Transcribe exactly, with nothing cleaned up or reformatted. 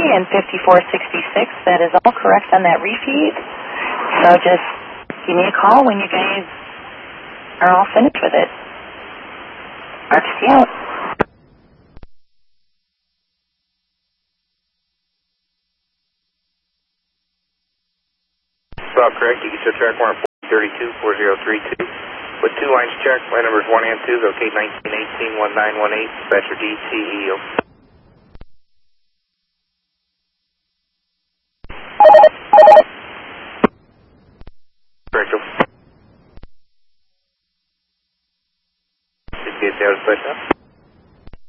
and fifty-four sixty-six. That is all correct on that repeat. So just give me a call when you guys are all finished with it. R T C out. Stop correct. You can set track one three two, four zero three two. With two lines checked, line numbers one and two, locate nineteen eighteen, one nine one eight, dispatcher D C E O. Correct. sixty-eight, dispatch now.